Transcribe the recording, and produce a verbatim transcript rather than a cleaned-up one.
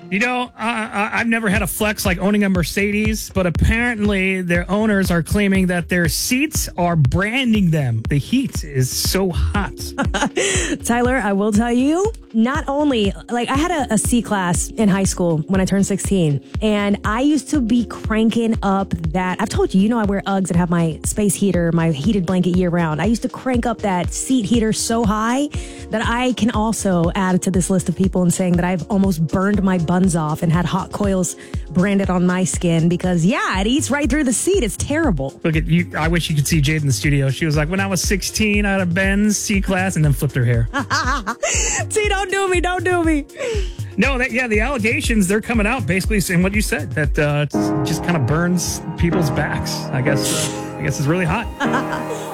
You know, I, I've never had a flex like owning a Mercedes, but apparently their owners are claiming that their seats are branding them. The heat is so hot. Tyler, I will tell you, not only, like I had a, a C class in high school when I turned sixteen, and I used to be cranking up that, I've told you, you know I wear Uggs and have my space heater, my heated blanket year round. I used to crank up that seat heater so high that I can also add to this list of people and saying that I've almost burned my buns off and had hot coils branded on my skin because, yeah, it eats right through the seat. It's terrible. Look at you. I wish you could see Jade in the studio. She was like, when I was sixteen, I had a Benz C class and then flipped her hair. See, don't do me. Don't do me. No, that, yeah, the allegations, they're coming out basically saying what you said, that uh, it just kind of burns people's backs. I guess, uh, I guess it's really hot.